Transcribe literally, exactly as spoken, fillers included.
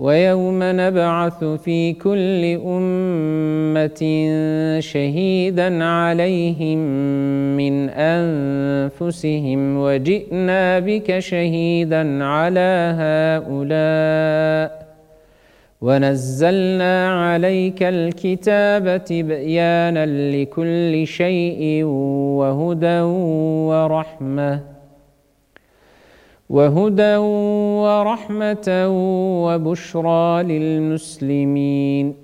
ويوم نبعث في كل أمة شهيدا عليهم من أنفسهم وجئنا بك شهيدا على هؤلاء ونزلنا عليك الكتاب تبيانا لكل شيء وهدى ورحمة وهدى ورحمة وبشرى للمسلمين